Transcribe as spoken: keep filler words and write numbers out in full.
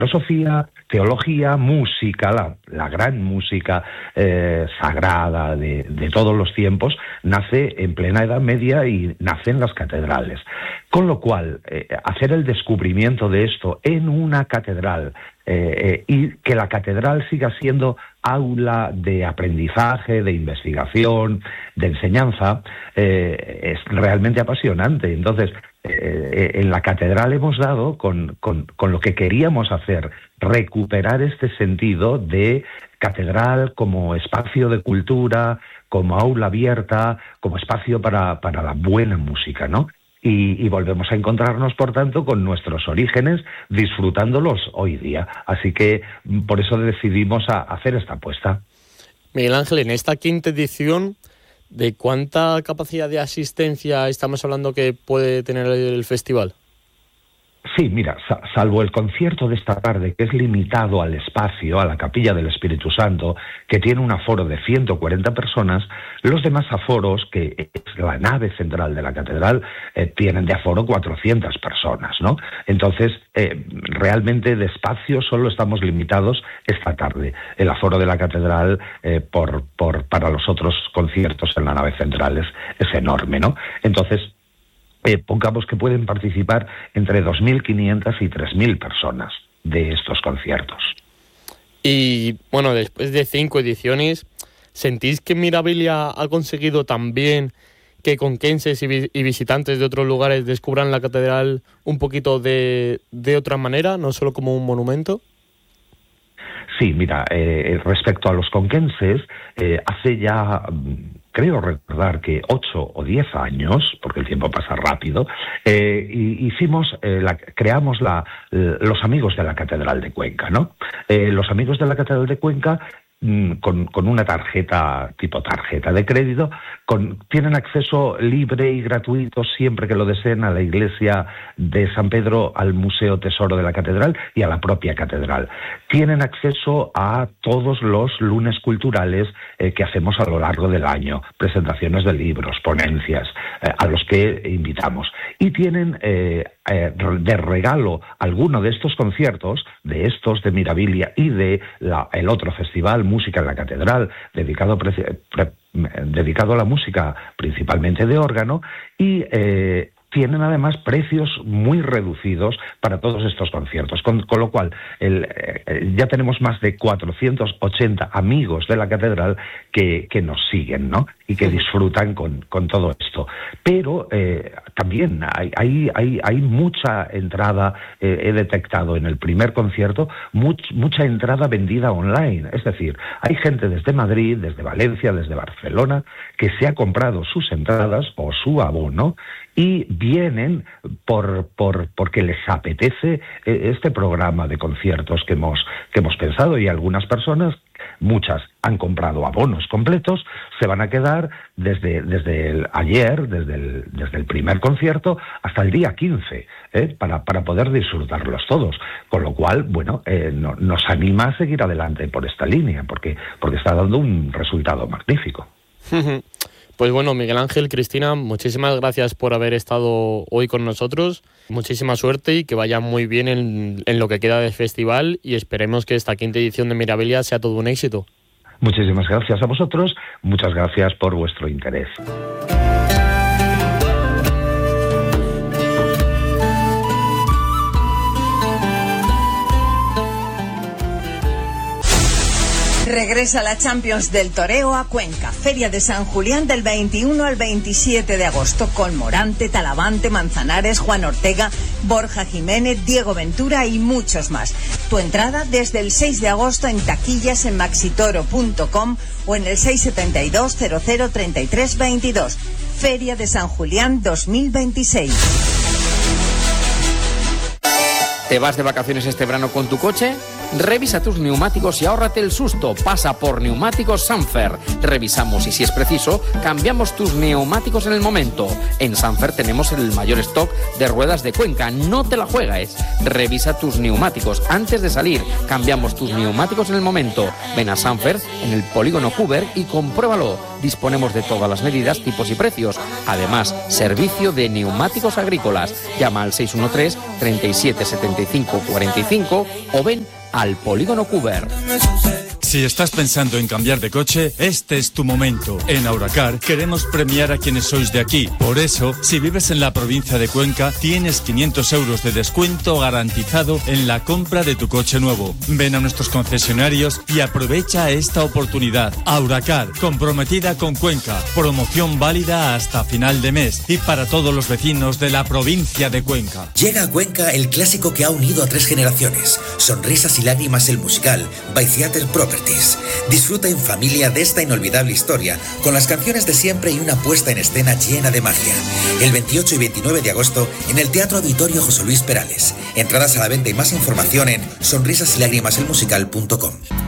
filosofía, teología, música, la, la gran música eh, sagrada de, de todos los tiempos, nace en plena Edad Media y nace en las catedrales. Con lo cual, eh, hacer el descubrimiento de esto en una catedral eh, eh, y que la catedral siga siendo aula de aprendizaje, de investigación, de enseñanza, eh, es realmente apasionante. Entonces, eh, en la catedral hemos dado con, con, con lo que queríamos hacer, recuperar este sentido de catedral como espacio de cultura, como aula abierta, como espacio para, para la buena música, ¿no? Y, y volvemos a encontrarnos, por tanto, con nuestros orígenes, disfrutándolos hoy día. Así que por eso decidimos a, a hacer esta apuesta. Miguel Ángel, en esta quinta edición, ¿de cuánta capacidad de asistencia estamos hablando que puede tener el festival? Sí, mira, salvo el concierto de esta tarde, que es limitado al espacio, a la Capilla del Espíritu Santo, que tiene un aforo de ciento cuarenta personas, los demás aforos, que es la nave central de la catedral, eh, tienen de aforo cuatrocientas personas, ¿no? Entonces, eh, realmente de espacio solo estamos limitados esta tarde. El aforo de la catedral, eh, por, por, para los otros conciertos en la nave central es, es enorme, ¿no? Entonces, Eh, pongamos que pueden participar entre dos mil quinientas y tres mil personas de estos conciertos. Y bueno, después de cinco ediciones, ¿sentís que Mirabilia ha conseguido también que conquenses y, vi- y visitantes de otros lugares descubran la catedral un poquito de, de otra manera, no solo como un monumento? Sí, mira, eh, respecto a los conquenses, eh, hace ya... creo recordar que ocho o diez años, porque el tiempo pasa rápido, eh, y hicimos, eh, la, creamos la, los Amigos de la Catedral de Cuenca, ¿no? Eh, los Amigos de la Catedral de Cuenca, mmm, con, con una tarjeta, tipo tarjeta de crédito, con, tienen acceso libre y gratuito siempre que lo deseen a la iglesia de San Pedro, al Museo Tesoro de la Catedral y a la propia catedral. Tienen acceso a todos los lunes culturales eh, que hacemos a lo largo del año, presentaciones de libros, ponencias, eh, a los que invitamos. Y tienen eh, eh, de regalo alguno de estos conciertos, de estos de Mirabilia y de la, el otro festival, Música en la Catedral, dedicado, pre, pre, dedicado a la música principalmente de órgano, y eh, tienen además precios muy reducidos para todos estos conciertos, con, con lo cual el, eh, ya tenemos más de cuatrocientos ochenta amigos de la catedral que, que nos siguen, ¿no? Y que disfrutan con, con todo esto. Pero eh, también hay, hay, hay, hay mucha entrada, eh, he detectado en el primer concierto, much, mucha entrada vendida online. Es decir, hay gente desde Madrid, desde Valencia, desde Barcelona, que se ha comprado sus entradas o su abono y vienen por, por porque les apetece este programa de conciertos que hemos, que hemos pensado, y algunas personas, muchas, han comprado abonos completos, se van a quedar desde, desde el ayer, desde el, desde el primer concierto hasta el día quince, ¿eh? para, para poder disfrutarlos todos. Con lo cual, bueno, eh, no, nos anima a seguir adelante por esta línea, porque, porque está dando un resultado magnífico. Pues bueno, Miguel Ángel, Cristina, muchísimas gracias por haber estado hoy con nosotros. Muchísima suerte y que vaya muy bien en, en lo que queda de festival, y esperemos que esta quinta edición de Mirabilia sea todo un éxito. Muchísimas gracias a vosotros, muchas gracias por vuestro interés. Regresa la Champions del Toreo a Cuenca. Feria de San Julián del veintiuno al veintisiete de agosto, con Morante, Talavante, Manzanares, Juan Ortega, Borja Jiménez, Diego Ventura y muchos más. Tu entrada desde el seis de agosto en taquillas en maxitoro punto com o en el seis siete dos cero cero treinta y tres veintidós. Feria de San Julián dos mil veintiséis. ¿Te vas de vacaciones este verano con tu coche? Revisa tus neumáticos y ahórrate el susto. Pasa por Neumáticos Sanfer. Revisamos y, si es preciso, cambiamos tus neumáticos en el momento. En Sanfer tenemos el mayor stock de ruedas de Cuenca. No te la juegues. Revisa tus neumáticos antes de salir. Cambiamos tus neumáticos en el momento. Ven a Sanfer en el polígono Huber y compruébalo. disponemos de todas las medidas, tipos y precios. Además, servicio de neumáticos agrícolas. Llama al seis uno tres, treinta y siete, setenta y cinco, cuarenta y cinco o ven al Polígono Cuber. Si estás pensando en cambiar de coche, este es tu momento. En Auracar queremos premiar a quienes sois de aquí. Por eso, si vives en la provincia de Cuenca, tienes quinientos euros de descuento garantizado en la compra de tu coche nuevo. Ven a nuestros concesionarios y aprovecha esta oportunidad. Auracar, comprometida con Cuenca. Promoción válida hasta final de mes y para todos los vecinos de la provincia de Cuenca. Llega a Cuenca el clásico que ha unido a tres generaciones. Sonrisas y lágrimas, el musical by Theater Properties. Disfruta en familia de esta inolvidable historia con las canciones de siempre y una puesta en escena llena de magia. El veintiocho y veintinueve de agosto en el Teatro Auditorio José Luis Perales. Entradas a la venta y más información en sonrisas y lágrimas el musical punto com.